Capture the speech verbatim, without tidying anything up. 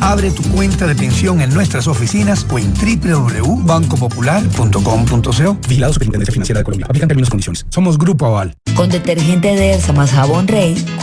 Abre tu cuenta de pensión en nuestras oficinas o en doble u doble u doble u punto banco popular punto com punto co. Vigilado Superintendencia Financiera de Colombia. Aplican términos y condiciones. Somos Grupo Aval. Con detergente Dersa más jabón Rey,